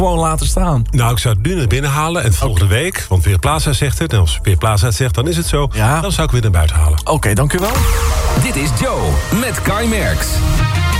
gewoon laten staan? Nou, ik zou het nu naar binnen halen en volgende week... want Weerplaza zegt het, en als Weerplaza het zegt, dan is het zo... Ja. dan zou ik weer naar buiten halen. Oké, dank u wel. Dit is Joe met Kai Merks.